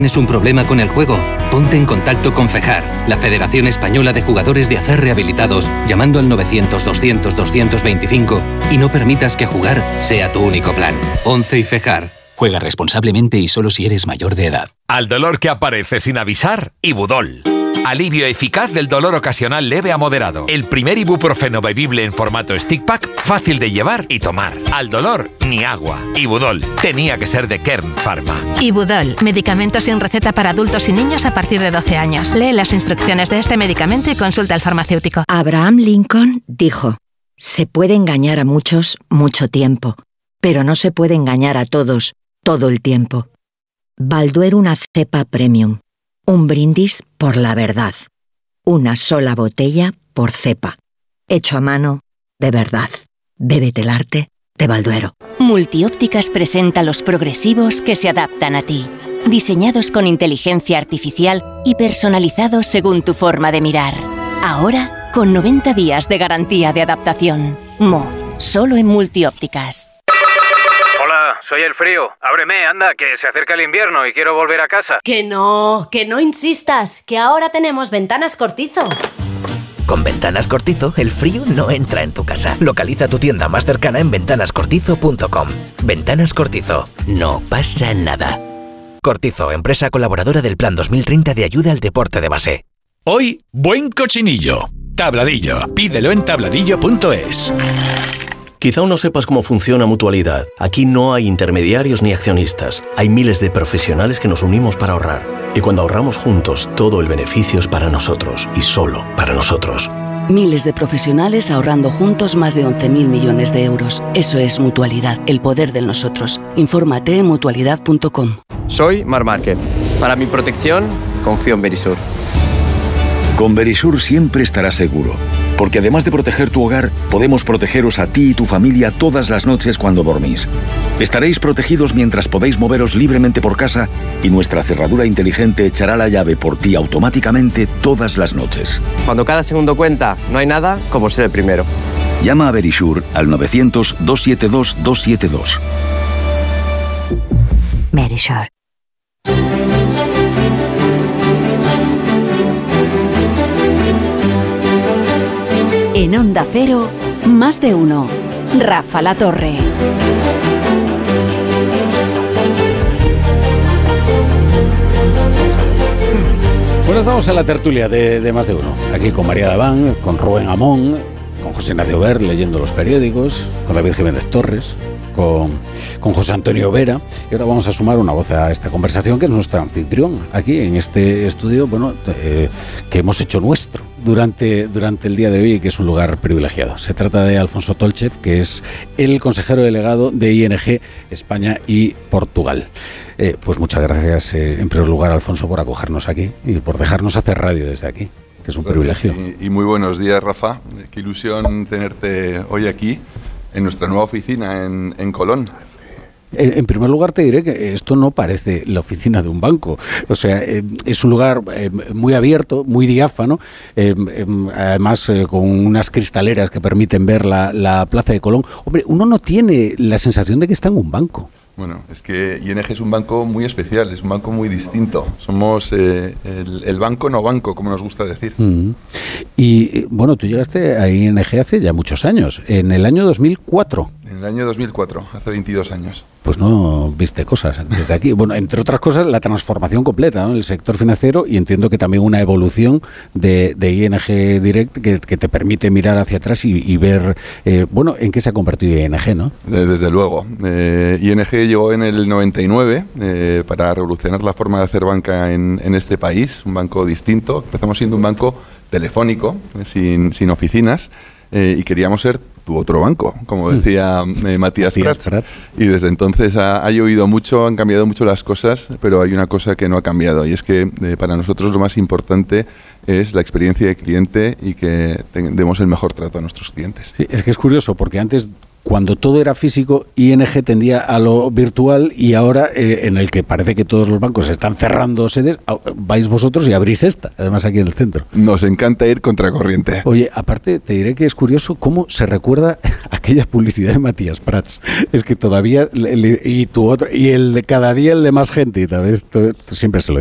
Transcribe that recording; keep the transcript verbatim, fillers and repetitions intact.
¿Tienes un problema con el juego? Ponte en contacto con FEJAR, la Federación Española de Jugadores de Acer Rehabilitados, llamando al novecientos, doscientos, doscientos veinticinco y no permitas que jugar sea tu único plan. ONCE y FEJAR. Juega responsablemente y solo si eres mayor de edad. Al dolor que aparece sin avisar, Ibudol. Alivio eficaz del dolor ocasional leve a moderado. El primer ibuprofeno bebible en formato stick pack, fácil de llevar y tomar. Al dolor, ni agua. Ibudol. Tenía que ser de Kern Pharma. Ibudol. Medicamento sin receta para adultos y niños a partir de doce años. Lee las instrucciones de este medicamento y consulta al farmacéutico. Abraham Lincoln dijo: se puede engañar a muchos mucho tiempo, pero no se puede engañar a todos todo el tiempo. Balduero una cepa premium. Un brindis por la verdad. Una sola botella por cepa. Hecho a mano, de verdad. Bébete el arte de Balduero. Multiópticas presenta los progresivos que se adaptan a ti. Diseñados con inteligencia artificial y personalizados según tu forma de mirar. Ahora, con noventa días de garantía de adaptación. Mo, solo en Multiópticas. Hola, soy el frío. Ábreme, anda, que se acerca el invierno y quiero volver a casa. Que no, que no insistas, que ahora tenemos Ventanas Cortizo. Con Ventanas Cortizo, el frío no entra en tu casa. Localiza tu tienda más cercana en ventanas cortizo punto com. Ventanas Cortizo, no pasa nada. Cortizo, empresa colaboradora del Plan dos mil treinta de ayuda al deporte de base. Hoy, buen cochinillo. Tabladillo. Pídelo en tabladillo punto es. Quizá aún no sepas cómo funciona Mutualidad. Aquí no hay intermediarios ni accionistas. Hay miles de profesionales que nos unimos para ahorrar. Y cuando ahorramos juntos, todo el beneficio es para nosotros y solo para nosotros. Miles de profesionales ahorrando juntos más de once mil millones de euros. Eso es Mutualidad, el poder del nosotros. Infórmate en mutualidad punto com. Soy Mar Márquez. Para mi protección, confío en Verisur. Con Verisur siempre estarás seguro, porque además de proteger tu hogar, podemos protegeros a ti y tu familia todas las noches cuando dormís. Estaréis protegidos mientras podéis moveros libremente por casa y nuestra cerradura inteligente echará la llave por ti automáticamente todas las noches. Cuando cada segundo cuenta, no hay nada como ser el primero. Llama a Verisur al novecientos, doscientos setenta y dos, doscientos setenta y dos. Verisur. En Onda Cero, más de uno. Rafa La Torre. Bueno, estamos en la tertulia de, de Más de Uno. Aquí con María Daván, con Rubén Amón, con José Ignacio Ver leyendo los periódicos, con David Jiménez Torres, con, con José Antonio Vera. Y ahora vamos a sumar una voz a esta conversación, que es nuestro anfitrión aquí en este estudio, bueno, eh, que hemos hecho nuestro durante, durante el día de hoy y que es un lugar privilegiado. Se trata de Alfonso Tolchev, que es el consejero delegado de I N G España y Portugal. Eh, pues muchas gracias, eh, en primer lugar, Alfonso, por acogernos aquí y por dejarnos hacer radio desde aquí, que es un privilegio. Y, y muy buenos días, Rafa. Qué ilusión tenerte hoy aquí, en nuestra nueva oficina en, en Colón. En, en primer lugar te diré que esto no parece la oficina de un banco, o sea, eh, es un lugar eh, muy abierto, muy diáfano, eh, eh, además eh, con unas cristaleras que permiten ver la, la plaza de Colón. Hombre, uno no tiene la sensación de que está en un banco. Bueno, es que I N G es un banco muy especial, es un banco muy distinto. Somos eh, el, el banco no banco, como nos gusta decir. Mm. Y bueno, tú llegaste a I N G hace ya muchos años, en el año dos mil cuatro. En el año dos mil cuatro, hace veintidós años. Pues no viste cosas desde aquí. Bueno, entre otras cosas, la transformación completa, ¿no?, el sector financiero, y entiendo que también una evolución de, de I N G Direct que, que te permite mirar hacia atrás y, y ver, eh, bueno, en qué se ha convertido I N G, ¿no? Desde luego. Eh, I N G llegó en el noventa y nueve eh, para revolucionar la forma de hacer banca en, en este país, un banco distinto. Empezamos siendo un banco telefónico, eh, sin, sin oficinas, eh, y queríamos ser tu otro banco, como decía eh, Matías Prats. Prats. Y desde entonces ha, ha llovido mucho, han cambiado mucho las cosas, pero hay una cosa que no ha cambiado, y es que eh, para nosotros lo más importante es la experiencia de cliente y que demos el mejor trato a nuestros clientes. Sí, es que es curioso, porque antes cuando todo era físico, I N G tendía a lo virtual y ahora eh, en el que parece que todos los bancos están cerrando sedes, vais vosotros y abrís esta, además aquí en el centro. Nos encanta ir contracorriente. Oye, aparte te diré que es curioso cómo se recuerda aquella publicidad de Matías Prats. Es que todavía, y tu otro, y el de cada día el de más gente, y tal vez, siempre se lo